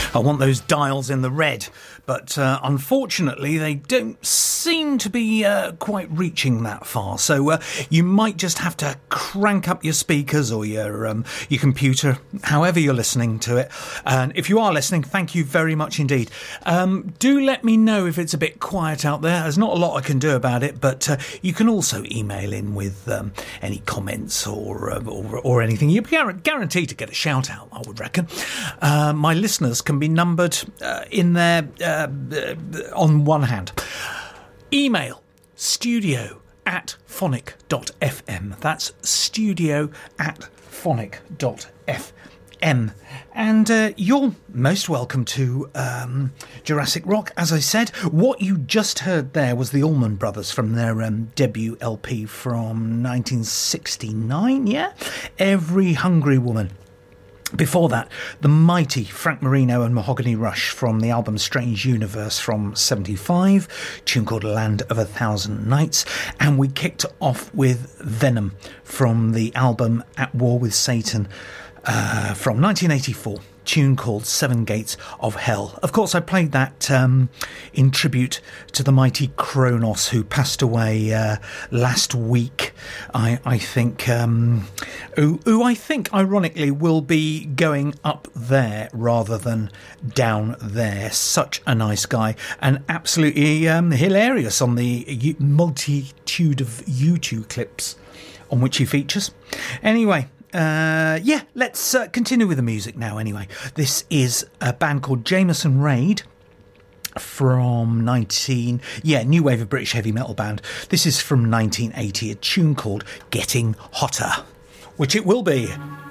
I want those dials in the red, but unfortunately they don't seem to be quite reaching that far. So you might just have to crank up your speakers or your computer, however you're listening to it. And if you are listening, thank you very much indeed. Do let me know if it's a bit quiet out there. There's not a lot I can do about it, but you can also email in with any comments or anything. You're guaranteed to get a shout out, I would reckon. My listeners can be numbered in there on one hand. Email studio@phonic.fm. That's studio@phonic.fm. And you're most welcome to Jurassic Rock. As I said, what you just heard there was the Allman Brothers from their debut LP from 1969, yeah? Every Hungry Woman. Before that, the mighty Frank Marino and Mahogany Rush from the album Strange Universe from 75, tune called Land of a Thousand Nights, and we kicked off with Venom from the album At War with Satan from 1984, tune called Seven Gates of Hell. Of course, I played that in tribute to the mighty Kronos, who passed away last week. I think, who I think, ironically, will be going up there rather than down there. Such a nice guy, and absolutely hilarious on the multitude of YouTube clips on which he features. Anyway, let's continue with the music now anyway. This is a band called Jameson Raid from new wave of British heavy metal band. This is from 1980, a tune called Getting Hotter, which it will be.